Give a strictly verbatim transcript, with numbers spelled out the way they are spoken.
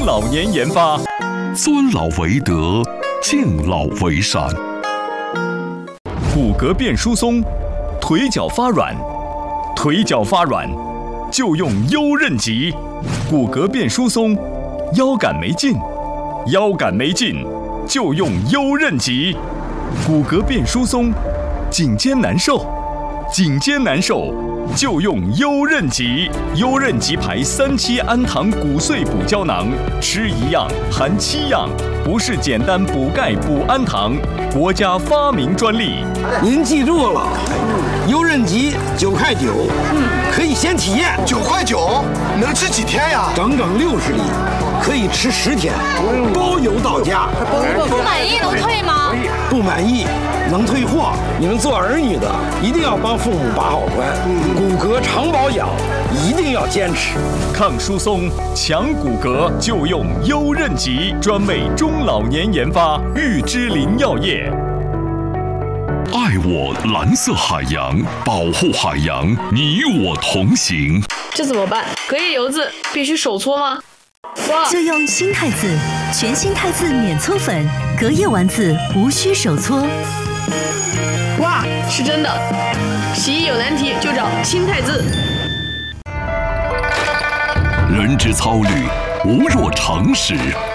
老年研发， 尊老为德，敬老为善。 骨骼变疏松，腿脚发软，腿脚发软就用优韧极。骨骼变疏松，腰杆没劲，腰杆没劲就用优韧极。骨骼变疏松，颈肩难受，颈肩难受就用优韧极。优韧极牌三七氨糖骨碎补胶囊，吃一样含七样，不是简单补钙补氨糖，国家发明专利。 您记住了，优韧极九块九，可以先体验。 九块九能吃几天呀？ 整整六十粒，可以吃十天，包邮到家。 不满意能退吗？ 不满意能退货。你们做儿女的一定要帮父母把好关，骨骼常保养一定要坚持。 抗疏松、强骨骼就用优韧极，专为中老年研发，玉芝林药业。 爱我蓝色海洋，保护海洋，你我同行。 这怎么办？隔夜油渍必须手搓吗？哇！ 就用新汰渍，全新汰渍免搓粉，隔夜丸子无需手搓。 哇，是真的！洗衣有难题就找新汰渍。 人之操履，无若常识。